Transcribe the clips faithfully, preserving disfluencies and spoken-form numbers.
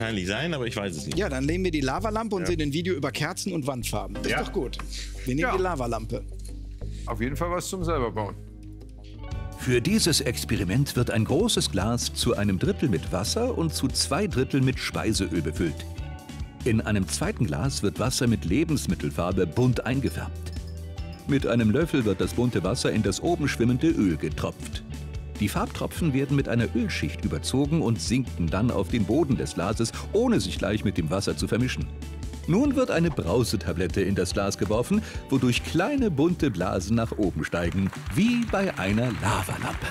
Wahrscheinlich sein, aber ich weiß es nicht. Ja, dann nehmen wir die Lavalampe und Ja. sehen ein Video über Kerzen und Wandfarben. Das Ja. ist doch gut. Wir nehmen Ja. die Lavalampe. Auf jeden Fall was zum selber bauen. Für dieses Experiment wird ein großes Glas zu einem Drittel mit Wasser und zu zwei Drittel mit Speiseöl befüllt. In einem zweiten Glas wird Wasser mit Lebensmittelfarbe bunt eingefärbt. Mit einem Löffel wird das bunte Wasser in das oben schwimmende Öl getropft. Die Farbtropfen werden mit einer Ölschicht überzogen und sinken dann auf den Boden des Glases, ohne sich gleich mit dem Wasser zu vermischen. Nun wird eine Brausetablette in das Glas geworfen, wodurch kleine bunte Blasen nach oben steigen, wie bei einer Lavalampe.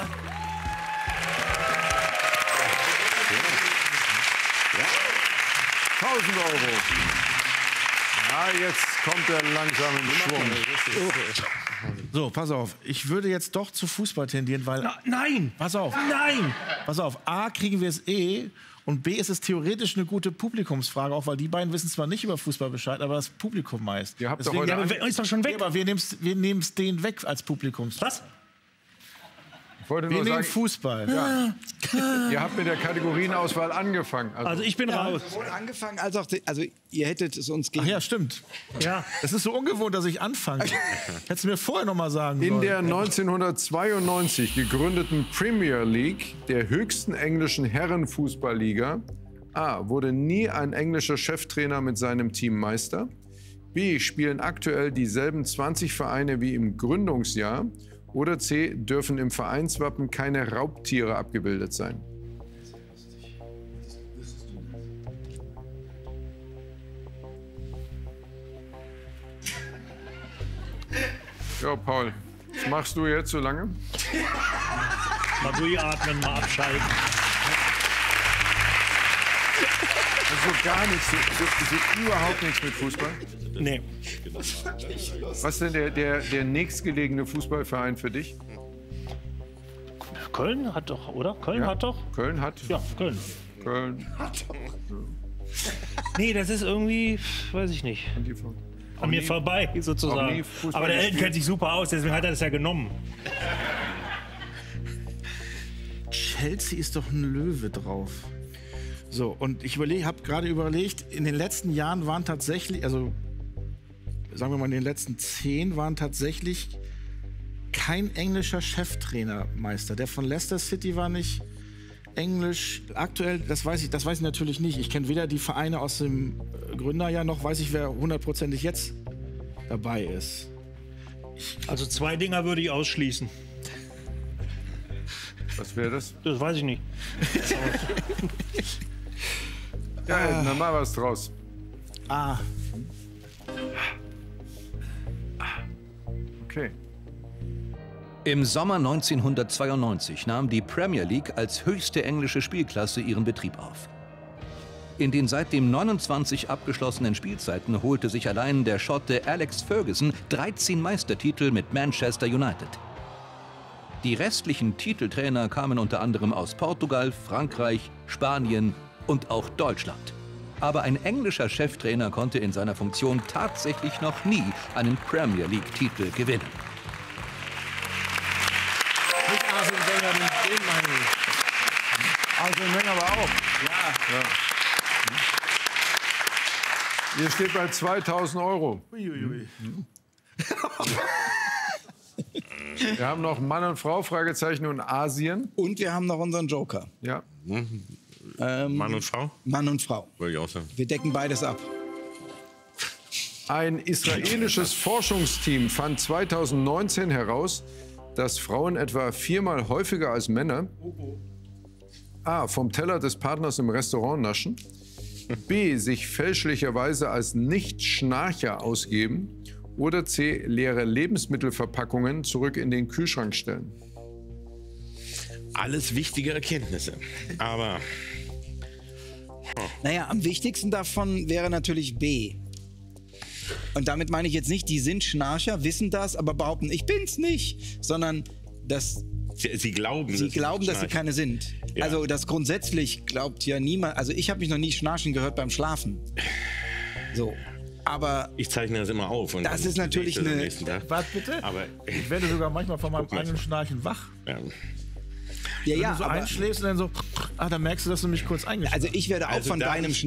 tausend Euro. Ja, jetzt kommt er langsam in Schwung. So, pass auf. Ich würde jetzt doch zu Fußball tendieren, weil... Na, nein! Pass auf. Nein! Pass auf. A, kriegen wir es eh. Und B, ist es theoretisch eine gute Publikumsfrage, auch weil die beiden wissen zwar nicht über Fußball Bescheid, aber das Publikum meist. Ihr habt doch Deswegen, heute ja, an- aber, Ist doch schon weg. ja, aber wir nehmen es wir nehmen's denen weg als Publikums. Was? Ich wollte Wir nur nehmen sagen, Fußball. ja, ihr habt mit der Kategorienauswahl angefangen. Also ich bin raus. Sowohl angefangen als auch... die- Also ihr hättet es uns Ach gegen... ja, stimmt. Ja. Es ist so ungewohnt, dass ich anfange. Hättest du mir vorher noch mal sagen In sollen. der neunzehnhundertzweiundneunzig gegründeten Premier League, der höchsten englischen Herrenfußballliga, A. wurde nie ein englischer Cheftrainer mit seinem Team Meister. B. spielen aktuell dieselben zwanzig Vereine wie im Gründungsjahr. Oder C. dürfen im Vereinswappen keine Raubtiere abgebildet sein. Ja, Paul, was machst du jetzt so lange? Mal durchatmen, mal abschalten. Also gar nichts, so, so, so überhaupt nichts mit Fußball. Nee. Was ist denn der, der, der nächstgelegene Fußballverein für dich? Köln hat doch, oder? Köln Ja. hat doch? Köln hat. Ja, Köln. Köln. Nee, das ist irgendwie, weiß ich nicht, Und die von- an mir nie- vorbei auch nie sozusagen. Fußball Aber der Elton gespielt? kennt sich super aus, deswegen hat er das ja genommen. Chelsea ist doch ein Löwe drauf. So, und ich habe gerade überlegt, in den letzten Jahren waren tatsächlich, also sagen wir mal in den letzten zehn, waren tatsächlich kein englischer Cheftrainer Meister. Der von Leicester City war nicht englisch. Aktuell, das weiß ich, das weiß ich natürlich nicht. Ich kenne weder die Vereine aus dem äh, Gründerjahr, noch weiß ich, wer hundertprozentig jetzt dabei ist. Also zwei Dinger würde ich ausschließen. Was wäre das? Das weiß ich nicht. Ja, dann mal was draus. Ah, Okay. Im Sommer neunzehnhundertzweiundneunzig nahm die Premier League als höchste englische Spielklasse ihren Betrieb auf. In den seitdem neunundzwanzig abgeschlossenen Spielzeiten holte sich allein der Schotte Alex Ferguson dreizehn Meistertitel mit Manchester United. Die restlichen Titeltrainer kamen unter anderem aus Portugal, Frankreich, Spanien und auch Deutschland. Aber ein englischer Cheftrainer konnte in seiner Funktion tatsächlich noch nie einen Premier League-Titel gewinnen. nicht Arsene Wenger, den, den meine ich. Arsene Wenger aber auch. Ja. Hier steht bei zweitausend Euro. Uiuiui. Wir haben noch Mann und Frau, Fragezeichen und Asien. Und wir haben noch unseren Joker. Ja. Ähm, Mann und Frau? Mann und Frau. Würde ich auch sagen. Wir decken beides ab. Ein israelisches Forschungsteam fand zweitausendneunzehn heraus, dass Frauen etwa viermal häufiger als Männer A. vom Teller des Partners im Restaurant naschen, B. sich fälschlicherweise als Nicht-Schnarcher ausgeben oder C. leere Lebensmittelverpackungen zurück in den Kühlschrank stellen. Alles wichtige Erkenntnisse. Aber Naja, am wichtigsten davon wäre natürlich B. Und damit meine ich jetzt nicht, die sind Schnarcher, wissen das, aber behaupten, ich bin's nicht, sondern dass sie, sie glauben, sie dass glauben, dass sie schnarchen. keine sind. Ja. Also das grundsätzlich glaubt ja niemand, also ich habe mich noch nie schnarchen gehört beim Schlafen. So, aber Ich zeichne das immer auf. Und Das dann ist natürlich sehe ich das am eine- nächsten Tag. Was bitte? Aber Ich werde sogar manchmal von meinem Guck mal. eigenen Schnarchen wach. ja, ja, Wenn ja, du so aber, einschläfst und dann so, ah, dann merkst du, dass du mich kurz eingeschlafen also ich werde auch Also von da deinem ich-